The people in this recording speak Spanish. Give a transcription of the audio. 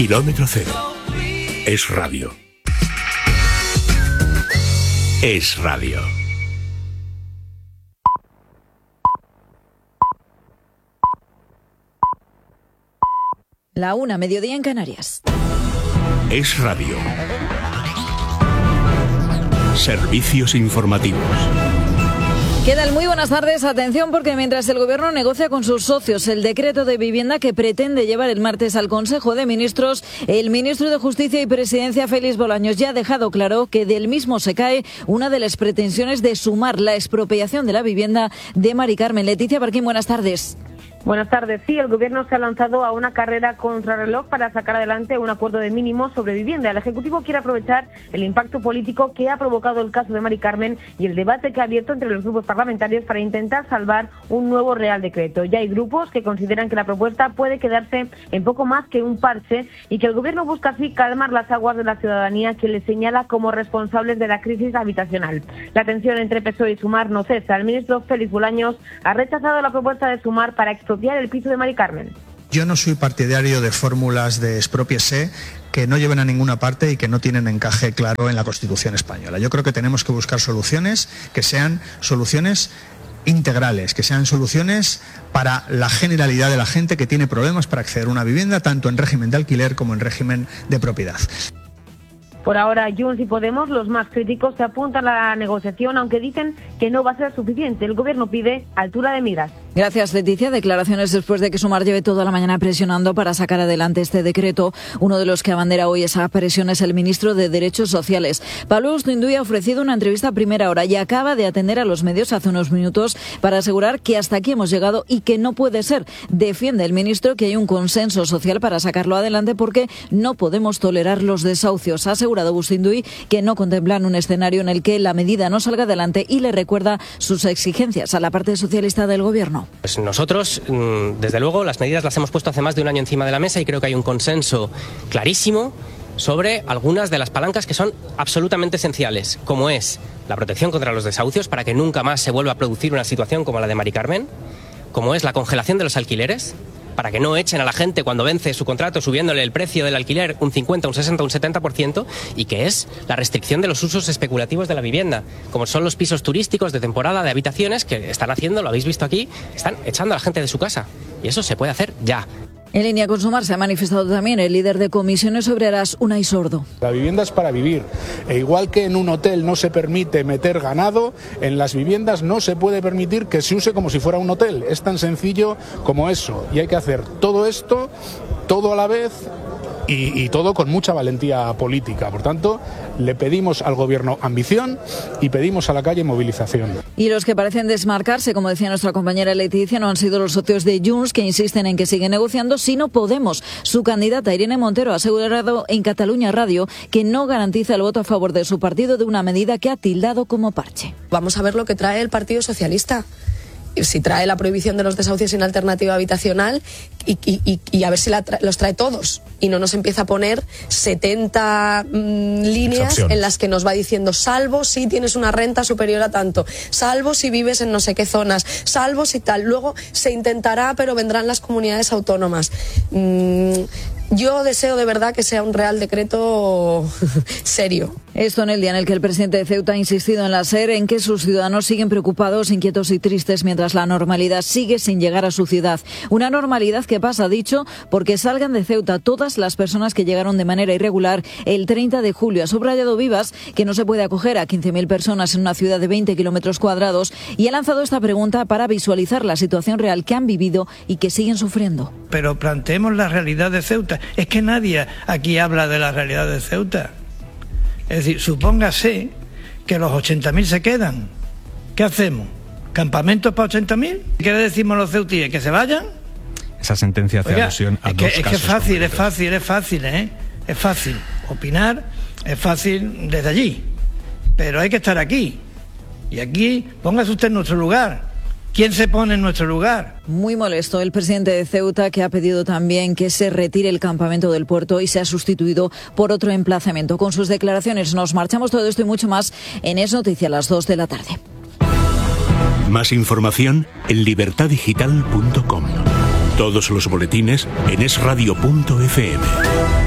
Kilómetro Cero. Es radio. Es radio. La 1, mediodía en Canarias. Es radio. Servicios informativos. ¿Qué tal? Muy buenas tardes. Atención, porque mientras el Gobierno negocia con sus socios el decreto de vivienda que pretende llevar el martes al Consejo de Ministros, el ministro de Justicia y Presidencia, Félix Bolaños, ya ha dejado claro que del mismo se cae una de las pretensiones de sumar la expropiación de la vivienda de Mari Carmen. Leticia Barquín, buenas tardes. Buenas tardes. Sí, el Gobierno se ha lanzado a una carrera contrarreloj para sacar adelante un acuerdo de mínimos sobre vivienda. El Ejecutivo quiere aprovechar el impacto político que ha provocado el caso de Mari Carmen y el debate que ha abierto entre los grupos parlamentarios para intentar salvar un nuevo Real Decreto. Ya hay grupos que consideran que la propuesta puede quedarse en poco más que un parche y que el Gobierno busca así calmar las aguas de la ciudadanía que le señala como responsables de la crisis habitacional. La tensión entre PSOE y Sumar no cesa. El ministro Félix Bolaños ha rechazado la propuesta de Sumar para expropiar el piso de Mari Carmen. Yo no soy partidario de fórmulas de expropiese que no lleven a ninguna parte y que no tienen encaje claro en la Constitución española. Yo creo que tenemos que buscar soluciones que sean soluciones integrales, que sean soluciones para la generalidad de la gente que tiene problemas para acceder a una vivienda, tanto en régimen de alquiler como en régimen de propiedad. Por ahora, Junts y Podemos, los más críticos, se apuntan a la negociación, aunque dicen que no va a ser suficiente. El Gobierno pide altura de miras. Gracias, Leticia. Declaraciones después de que Sumar lleve toda la mañana presionando para sacar adelante este decreto. Uno de los que abandera hoy esa presión es el ministro de Derechos Sociales. Pablo Ustinduy ha ofrecido una entrevista a primera hora y acaba de atender a los medios hace unos minutos para asegurar que hasta aquí hemos llegado y que no puede ser. Defiende el ministro que hay un consenso social para sacarlo adelante porque no podemos tolerar los desahucios. Ha asegurado Ustinduy que no contemplan un escenario en el que la medida no salga adelante y le recuerda sus exigencias a la parte socialista del Gobierno. Pues nosotros, desde luego, las medidas las hemos puesto hace más de un año encima de la mesa y creo que hay un consenso clarísimo sobre algunas de las palancas que son absolutamente esenciales, como es la protección contra los desahucios para que nunca más se vuelva a producir una situación como la de Mari Carmen, como es la congelación de los alquileres, para que no echen a la gente cuando vence su contrato subiéndole el precio del alquiler un 50, un 60, un 70%, y que es la restricción de los usos especulativos de la vivienda, como son los pisos turísticos de temporada de habitaciones que están haciendo, lo habéis visto aquí, están echando a la gente de su casa. Y eso se puede hacer ya. En línea con Sumar se ha manifestado también el líder de Comisiones Obreras, Unai Sordo. La vivienda es para vivir. E igual que en un hotel no se permite meter ganado, en las viviendas no se puede permitir que se use como si fuera un hotel. Es tan sencillo como eso. Y hay que hacer todo esto, todo a la vez y todo con mucha valentía política. Por tanto, le pedimos al Gobierno ambición y pedimos a la calle movilización. Y los que parecen desmarcarse, como decía nuestra compañera Leticia, no han sido los socios de Junts, que insisten en que siguen negociando, sino Podemos. Su candidata, Irene Montero, ha asegurado en Catalunya Radio que no garantiza el voto a favor de su partido de una medida que ha tildado como parche. Vamos a ver lo que trae el Partido Socialista. Si trae la prohibición de los desahucios sin alternativa habitacional y a ver si los trae todos y no nos empieza a poner 70 líneas en las que nos va diciendo salvo si tienes una renta superior a tanto, salvo si vives en no sé qué zonas, salvo si tal. Luego se intentará, pero vendrán las comunidades autónomas. Yo deseo de verdad que sea un Real Decreto serio. Esto en el día en el que el presidente de Ceuta ha insistido en la SER en que sus ciudadanos siguen preocupados, inquietos y tristes mientras la normalidad sigue sin llegar a su ciudad. Una normalidad que pasa, dicho, porque salgan de Ceuta todas las personas que llegaron de manera irregular el 30 de julio. Ha subrayado Vivas que no se puede acoger a 15.000 personas en una ciudad de 20 kilómetros cuadrados y ha lanzado esta pregunta para visualizar la situación real que han vivido y que siguen sufriendo. Pero planteemos la realidad de Ceuta. Es que nadie aquí habla de la realidad de Ceuta. Es decir, supóngase que los 80.000 se quedan. ¿Qué hacemos? ¿Campamentos para 80.000? ¿Qué le decimos a los ceutíes? ¿Que se vayan? Esa sentencia hace alusión a dos casos. Es que es fácil opinar, es fácil desde allí. Pero hay que estar aquí. Y aquí, póngase usted en nuestro lugar. ¿Quién se pone en nuestro lugar? Muy molesto el presidente de Ceuta, que ha pedido también que se retire el campamento del puerto y sea sustituido por otro emplazamiento. Con sus declaraciones nos marchamos. Todo esto y mucho más en Es Noticia a las 2 de la tarde. Más información en libertadigital.com. Todos los boletines en esradio.fm.